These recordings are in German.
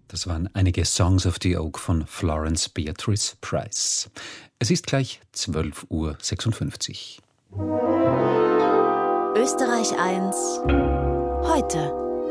Das waren einige Songs of the Oak von Florence Beatrice Price. Es ist gleich 12:56 Uhr. Österreich 1 heute.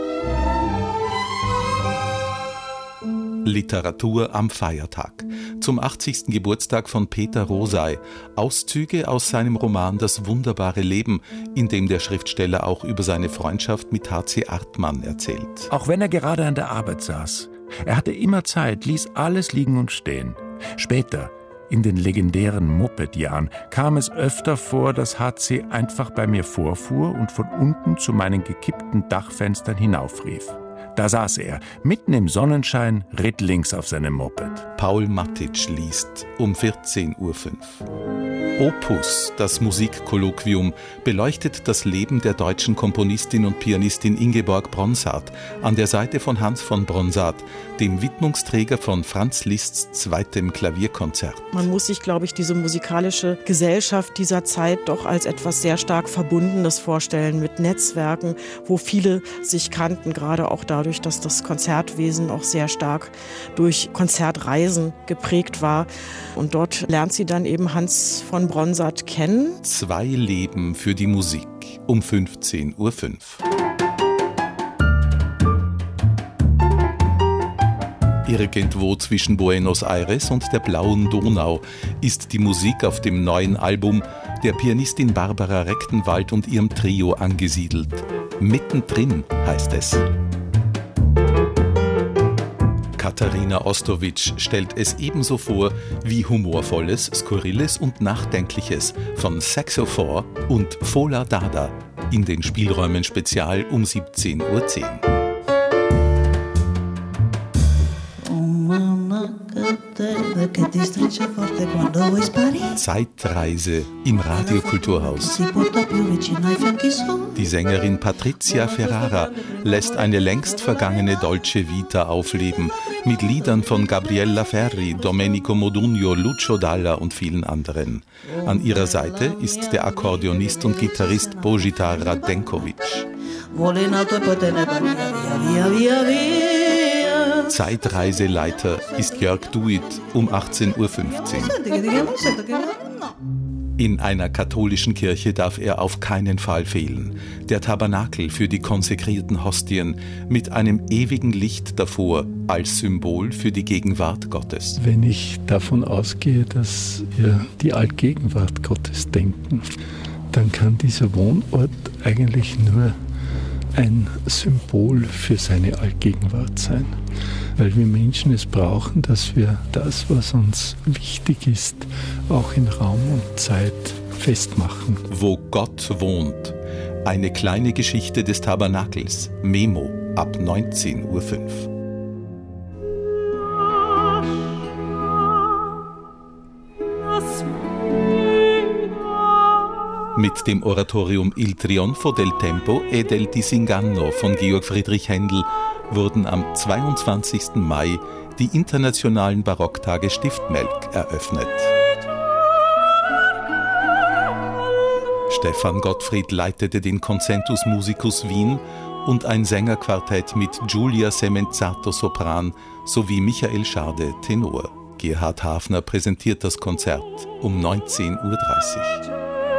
Literatur am Feiertag. Zum 80. Geburtstag von Peter Rosay. Auszüge aus seinem Roman Das wunderbare Leben, in dem der Schriftsteller auch über seine Freundschaft mit H.C. Artmann erzählt. Auch wenn er gerade an der Arbeit saß. Er hatte immer Zeit, ließ alles liegen und stehen. Später, in den legendären Moped-Jahren, kam es öfter vor, dass HC einfach bei mir vorfuhr und von unten zu meinen gekippten Dachfenstern hinaufrief. Da saß er, mitten im Sonnenschein, ritt links auf seinem Moped. Paul Matic liest um 14:05 Uhr. Opus, das Musikkolloquium, beleuchtet das Leben der deutschen Komponistin und Pianistin Ingeborg Bronsart an der Seite von Hans von Bronsart, dem Widmungsträger von Franz Liszts zweitem Klavierkonzert. Man muss sich, glaube ich, diese musikalische Gesellschaft dieser Zeit doch als etwas sehr stark Verbundenes vorstellen, mit Netzwerken, wo viele sich kannten, gerade auch dadurch, dass das Konzertwesen auch sehr stark durch Konzertreisen geprägt war. Und dort lernt sie dann eben Hans von Bronsart kennen. 2 Leben für die Musik um 15:05 Uhr. Irgendwo zwischen Buenos Aires und der blauen Donau ist die Musik auf dem neuen Album der Pianistin Barbara Rechtenwald und ihrem Trio angesiedelt. Mittendrin heißt es. Katharina Ostowitsch stellt es ebenso vor wie humorvolles, skurriles und nachdenkliches von Saxophor und Fola Dada in den Spielräumen Spezial um 17:10 Uhr. Zeitreise im Radiokulturhaus. Die Sängerin Patricia Ferrara lässt eine längst vergangene Dolce Vita aufleben mit Liedern von Gabriella Ferri, Domenico Modugno, Lucio Dalla und vielen anderen. An ihrer Seite ist der Akkordeonist und Gitarrist Božidar Radenković. Zeitreiseleiter ist Jörg Duit um 18:15 Uhr. In einer katholischen Kirche darf er auf keinen Fall fehlen. Der Tabernakel für die konsekrierten Hostien mit einem ewigen Licht davor als Symbol für die Gegenwart Gottes. Wenn ich davon ausgehe, dass wir die Allgegenwart Gottes denken, dann kann dieser Wohnort eigentlich nur ein Symbol für seine Allgegenwart sein. Weil wir Menschen es brauchen, dass wir das, was uns wichtig ist, auch in Raum und Zeit festmachen. Wo Gott wohnt. Eine kleine Geschichte des Tabernakels. Memo ab 19:05 Uhr. Mit dem Oratorium Il Trionfo del Tempo e del Disinganno von Georg Friedrich Händel wurden am 22. Mai die internationalen Barocktage Stiftmelk eröffnet. Stefan Gottfried leitete den Concentus Musicus Wien und ein Sängerquartett mit Giulia Semenzato Sopran sowie Michael Schade Tenor. Gerhard Hafner präsentiert das Konzert um 19:30 Uhr.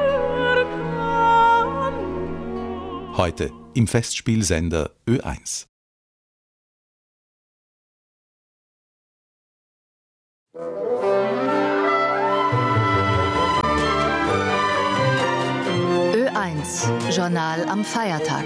Heute im Festspielsender Ö1. Ö1 Journal am Feiertag.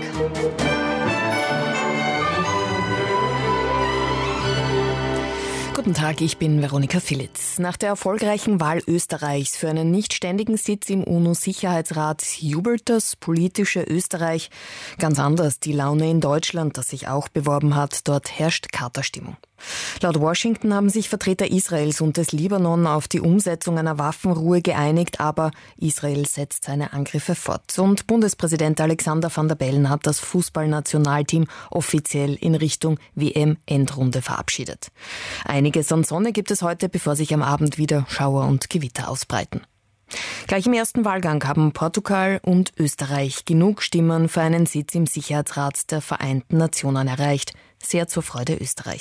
Guten Tag, ich bin Veronika Philitz. Nach der erfolgreichen Wahl Österreichs für einen nicht ständigen Sitz im UNO-Sicherheitsrat jubelt das politische Österreich. Ganz anders die Laune in Deutschland, das sich auch beworben hat. Dort herrscht Katerstimmung. Laut Washington haben sich Vertreter Israels und des Libanon auf die Umsetzung einer Waffenruhe geeinigt, aber Israel setzt seine Angriffe fort. Und Bundespräsident Alexander Van der Bellen hat das Fußballnationalteam offiziell in Richtung WM-Endrunde verabschiedet. Einiges an Sonne gibt es heute, bevor sich am Abend wieder Schauer und Gewitter ausbreiten. Gleich im ersten Wahlgang haben Portugal und Österreich genug Stimmen für einen Sitz im Sicherheitsrat der Vereinten Nationen erreicht. Sehr zur Freude Österreichs.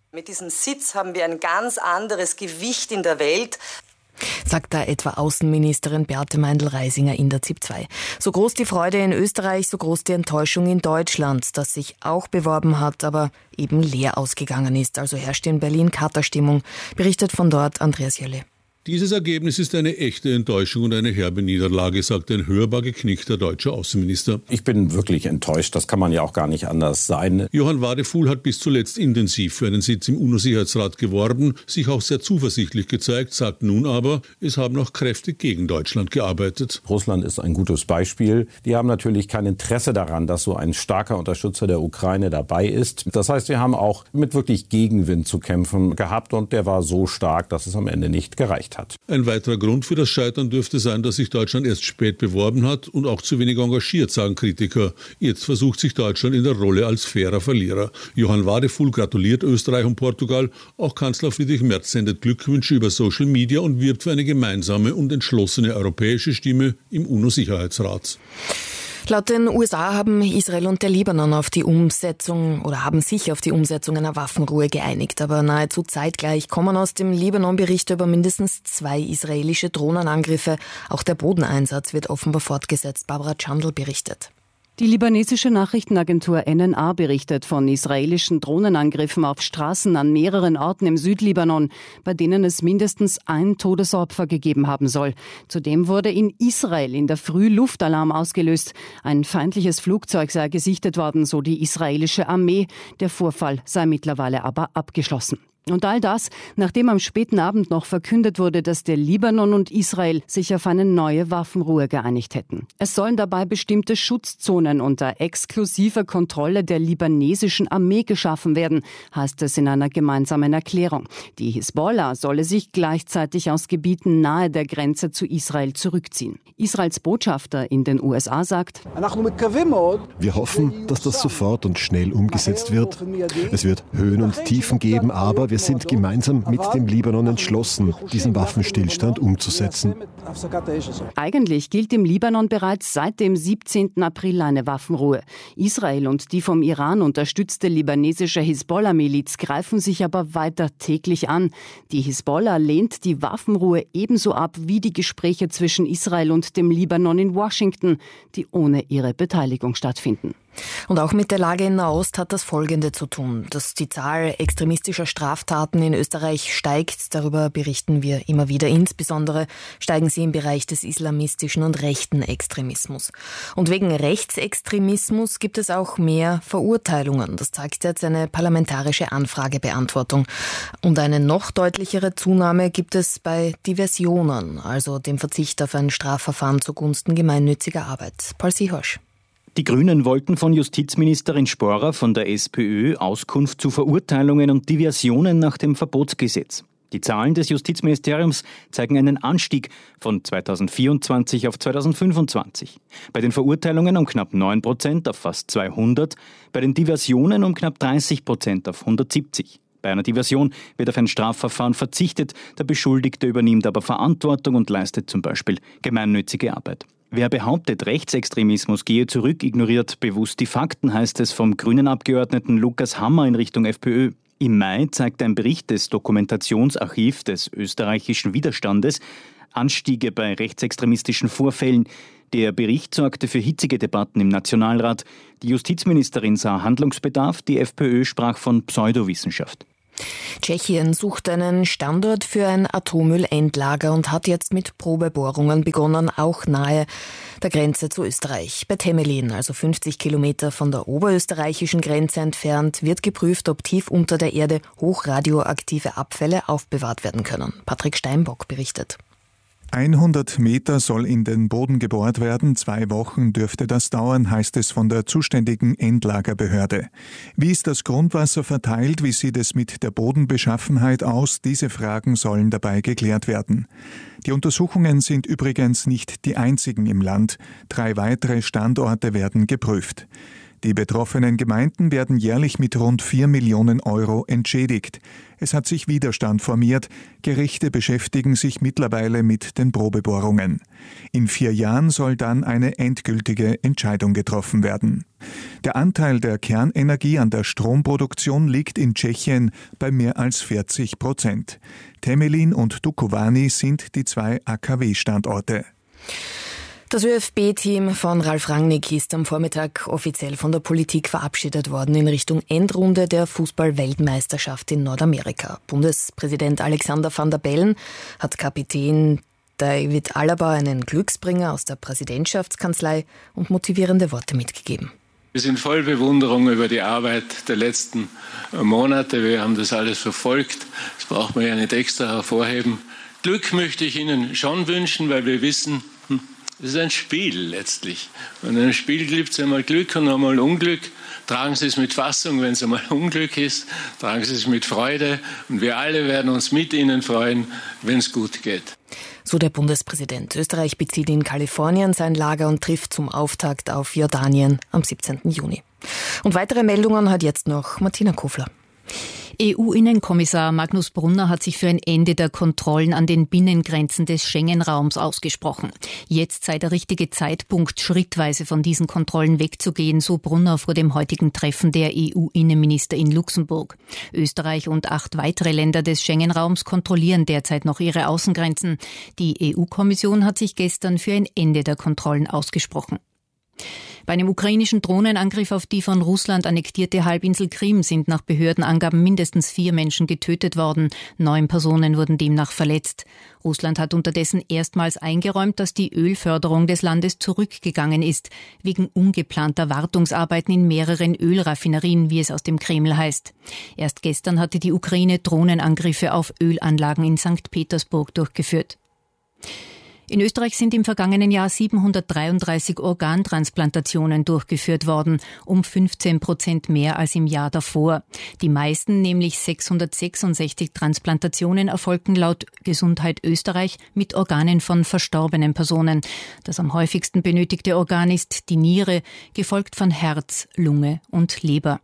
Mit diesem Sitz haben wir ein ganz anderes Gewicht in der Welt, sagt da etwa Außenministerin Beate Meindl-Reisinger in der ZIP 2. So groß die Freude in Österreich, so groß die Enttäuschung in Deutschland, das sich auch beworben hat, aber eben leer ausgegangen ist. Also herrscht in Berlin Katerstimmung, berichtet von dort Andreas Jölle. Dieses Ergebnis ist eine echte Enttäuschung und eine herbe Niederlage, sagt ein hörbar geknickter deutscher Außenminister. Ich bin wirklich enttäuscht, das kann man ja auch gar nicht anders sein. Johann Wadefuhl hat bis zuletzt intensiv für einen Sitz im UNO-Sicherheitsrat geworben, sich auch sehr zuversichtlich gezeigt, sagt nun aber, es haben auch Kräfte gegen Deutschland gearbeitet. Russland ist ein gutes Beispiel. Die haben natürlich kein Interesse daran, dass so ein starker Unterstützer der Ukraine dabei ist. Das heißt, wir haben auch mit wirklich Gegenwind zu kämpfen gehabt und der war so stark, dass es am Ende nicht gereicht hat. Ein weiterer Grund für das Scheitern dürfte sein, dass sich Deutschland erst spät beworben hat und auch zu wenig engagiert, sagen Kritiker. Jetzt versucht sich Deutschland in der Rolle als fairer Verlierer. Johann Wadefuhl gratuliert Österreich und Portugal. Auch Kanzler Friedrich Merz sendet Glückwünsche über Social Media und wirbt für eine gemeinsame und entschlossene europäische Stimme im UNO-Sicherheitsrat. Laut den USA haben Israel und der Libanon haben sich auf die Umsetzung einer Waffenruhe geeinigt. Aber nahezu zeitgleich kommen aus dem Libanon Berichte über mindestens 2 israelische Drohnenangriffe. Auch der Bodeneinsatz wird offenbar fortgesetzt. Barbara Chandl berichtet. Die libanesische Nachrichtenagentur NNA berichtet von israelischen Drohnenangriffen auf Straßen an mehreren Orten im Südlibanon, bei denen es mindestens ein Todesopfer gegeben haben soll. Zudem wurde in Israel in der Früh Luftalarm ausgelöst. Ein feindliches Flugzeug sei gesichtet worden, so die israelische Armee. Der Vorfall sei mittlerweile aber abgeschlossen. Und all das, nachdem am späten Abend noch verkündet wurde, dass der Libanon und Israel sich auf eine neue Waffenruhe geeinigt hätten. Es sollen dabei bestimmte Schutzzonen unter exklusiver Kontrolle der libanesischen Armee geschaffen werden, heißt es in einer gemeinsamen Erklärung. Die Hisbollah solle sich gleichzeitig aus Gebieten nahe der Grenze zu Israel zurückziehen. Israels Botschafter in den USA sagt: Wir hoffen, dass das sofort und schnell umgesetzt wird. Es wird Höhen und Tiefen geben, aber wir sind gemeinsam mit dem Libanon entschlossen, diesen Waffenstillstand umzusetzen. Eigentlich gilt im Libanon bereits seit dem 17. April eine Waffenruhe. Israel und die vom Iran unterstützte libanesische Hisbollah-Miliz greifen sich aber weiter täglich an. Die Hisbollah lehnt die Waffenruhe ebenso ab wie die Gespräche zwischen Israel und dem Libanon in Washington, die ohne ihre Beteiligung stattfinden. Und auch mit der Lage in Nahost hat das Folgende zu tun, dass die Zahl extremistischer Straftaten in Österreich steigt. Darüber berichten wir immer wieder. Insbesondere steigen sie im Bereich des islamistischen und rechten Extremismus. Und wegen Rechtsextremismus gibt es auch mehr Verurteilungen. Das zeigt jetzt eine parlamentarische Anfragebeantwortung. Und eine noch deutlichere Zunahme gibt es bei Diversionen, also dem Verzicht auf ein Strafverfahren zugunsten gemeinnütziger Arbeit. Paul Sihorsch. Die Grünen wollten von Justizministerin Sporer von der SPÖ Auskunft zu Verurteilungen und Diversionen nach dem Verbotsgesetz. Die Zahlen des Justizministeriums zeigen einen Anstieg von 2024 auf 2025. Bei den Verurteilungen um knapp 9% auf fast 200, bei den Diversionen um knapp 30% auf 170. Bei einer Diversion wird auf ein Strafverfahren verzichtet, der Beschuldigte übernimmt aber Verantwortung und leistet zum Beispiel gemeinnützige Arbeit. Wer behauptet, Rechtsextremismus gehe zurück, ignoriert bewusst die Fakten, heißt es vom grünen Abgeordneten Lukas Hammer in Richtung FPÖ. Im Mai zeigt ein Bericht des Dokumentationsarchivs des österreichischen Widerstandes Anstiege bei rechtsextremistischen Vorfällen. Der Bericht sorgte für hitzige Debatten im Nationalrat. Die Justizministerin sah Handlungsbedarf, die FPÖ sprach von Pseudowissenschaft. Tschechien sucht einen Standort für ein Atommüllendlager und hat jetzt mit Probebohrungen begonnen, auch nahe der Grenze zu Österreich. Bei Temelin, also 50 Kilometer von der oberösterreichischen Grenze entfernt, wird geprüft, ob tief unter der Erde hochradioaktive Abfälle aufbewahrt werden können. Patrick Steinbock berichtet. 100 Meter soll in den Boden gebohrt werden, 2 Wochen dürfte das dauern, heißt es von der zuständigen Endlagerbehörde. Wie ist das Grundwasser verteilt, wie sieht es mit der Bodenbeschaffenheit aus, diese Fragen sollen dabei geklärt werden. Die Untersuchungen sind übrigens nicht die einzigen im Land, 3 weitere Standorte werden geprüft. Die betroffenen Gemeinden werden jährlich mit rund 4 Millionen Euro entschädigt. Es hat sich Widerstand formiert. Gerichte beschäftigen sich mittlerweile mit den Probebohrungen. In 4 Jahren soll dann eine endgültige Entscheidung getroffen werden. Der Anteil der Kernenergie an der Stromproduktion liegt in Tschechien bei mehr als 40%. Temelin und Dukovany sind die 2 AKW-Standorte. Das ÖFB-Team von Ralf Rangnick ist am Vormittag offiziell von der Politik verabschiedet worden in Richtung Endrunde der Fußball-Weltmeisterschaft in Nordamerika. Bundespräsident Alexander Van der Bellen hat Kapitän David Alaba einen Glücksbringer aus der Präsidentschaftskanzlei und motivierende Worte mitgegeben. Wir sind voll Bewunderung über die Arbeit der letzten Monate. Wir haben das alles verfolgt. Das braucht man ja nicht extra hervorheben. Glück möchte ich Ihnen schon wünschen, weil wir wissen, es ist ein Spiel letztlich. Und in einem Spiel gibt es einmal Glück und einmal Unglück. Tragen Sie es mit Fassung, wenn es einmal Unglück ist. Tragen Sie es mit Freude. Und wir alle werden uns mit Ihnen freuen, wenn es gut geht. So der Bundespräsident. Österreich bezieht in Kalifornien sein Lager und trifft zum Auftakt auf Jordanien am 17. Juni. Und weitere Meldungen hat jetzt noch Martina Kofler. EU-Innenkommissar Magnus Brunner hat sich für ein Ende der Kontrollen an den Binnengrenzen des Schengen-Raums ausgesprochen. Jetzt sei der richtige Zeitpunkt, schrittweise von diesen Kontrollen wegzugehen, so Brunner vor dem heutigen Treffen der EU-Innenminister in Luxemburg. Österreich und 8 weitere Länder des Schengen-Raums kontrollieren derzeit noch ihre Außengrenzen. Die EU-Kommission hat sich gestern für ein Ende der Kontrollen ausgesprochen. Bei einem ukrainischen Drohnenangriff auf die von Russland annektierte Halbinsel Krim sind nach Behördenangaben mindestens 4 Menschen getötet worden. 9 Personen wurden demnach verletzt. Russland hat unterdessen erstmals eingeräumt, dass die Ölförderung des Landes zurückgegangen ist, wegen ungeplanter Wartungsarbeiten in mehreren Ölraffinerien, wie es aus dem Kreml heißt. Erst gestern hatte die Ukraine Drohnenangriffe auf Ölanlagen in St. Petersburg durchgeführt. In Österreich sind im vergangenen Jahr 733 Organtransplantationen durchgeführt worden, um 15% mehr als im Jahr davor. Die meisten, nämlich 666 Transplantationen, erfolgten laut Gesundheit Österreich mit Organen von verstorbenen Personen. Das am häufigsten benötigte Organ ist die Niere, gefolgt von Herz, Lunge und Leber.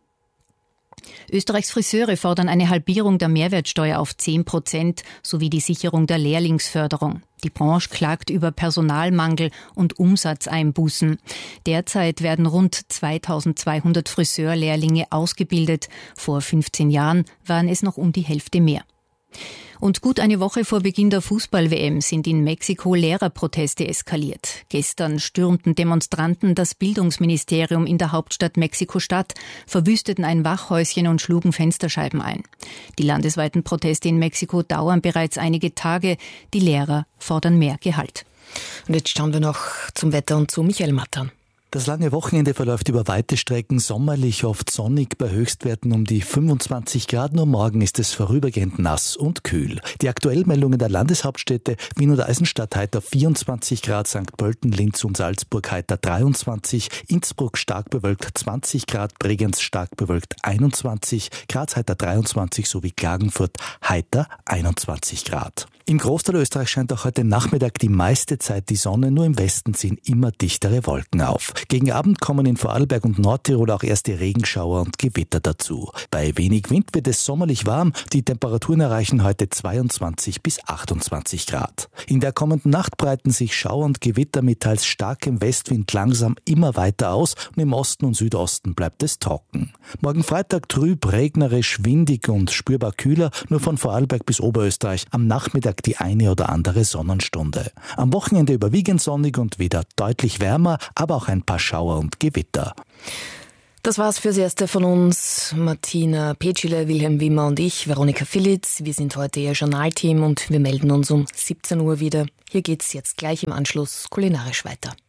Österreichs Friseure fordern eine Halbierung der Mehrwertsteuer auf 10% sowie die Sicherung der Lehrlingsförderung. Die Branche klagt über Personalmangel und Umsatzeinbußen. Derzeit werden rund 2200 Friseurlehrlinge ausgebildet. Vor 15 Jahren waren es noch um die Hälfte mehr. Und gut eine Woche vor Beginn der Fußball-WM sind in Mexiko Lehrerproteste eskaliert. Gestern stürmten Demonstranten das Bildungsministerium in der Hauptstadt Mexiko-Stadt, verwüsteten ein Wachhäuschen und schlugen Fensterscheiben ein. Die landesweiten Proteste in Mexiko dauern bereits einige Tage. Die Lehrer fordern mehr Gehalt. Und jetzt schauen wir noch zum Wetter und zu Michael Mattern. Das lange Wochenende verläuft über weite Strecken sommerlich, oft sonnig bei Höchstwerten um die 25 Grad. Nur morgen ist es vorübergehend nass und kühl. Die Aktuellmeldungen der Landeshauptstädte: Wien und Eisenstadt heiter 24 Grad, St. Pölten, Linz und Salzburg heiter 23, Innsbruck stark bewölkt 20 Grad, Bregenz stark bewölkt 21, Graz heiter 23 sowie Klagenfurt heiter 21 Grad. Im Großteil Österreich scheint auch heute Nachmittag die meiste Zeit die Sonne, nur im Westen ziehen immer dichtere Wolken auf. Gegen Abend kommen in Vorarlberg und Nordtirol auch erste Regenschauer und Gewitter dazu. Bei wenig Wind wird es sommerlich warm, die Temperaturen erreichen heute 22 bis 28 Grad. In der kommenden Nacht breiten sich Schauer und Gewitter mit teils starkem Westwind langsam immer weiter aus und im Osten und Südosten bleibt es trocken. Morgen Freitag trüb, regnerisch, windig und spürbar kühler, nur von Vorarlberg bis Oberösterreich am Nachmittag die eine oder andere Sonnenstunde. Am Wochenende überwiegend sonnig und wieder deutlich wärmer, aber auch ein paar Schauer und Gewitter. Das war's fürs Erste von uns. Martina Petschile, Wilhelm Wimmer und ich, Veronika Filitz. Wir sind heute Ihr Journalteam und wir melden uns um 17 Uhr wieder. Hier geht's jetzt gleich im Anschluss kulinarisch weiter.